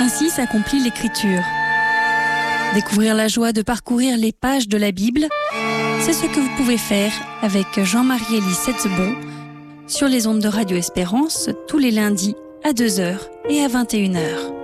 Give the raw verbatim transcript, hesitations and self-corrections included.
Ainsi s'accomplit l'Écriture. Découvrir la joie de parcourir les pages de la Bible, c'est ce que vous pouvez faire avec Jean-Marie Elie Setzebon sur les ondes de Radio Espérance tous les lundis à deux heures et à vingt et une heures.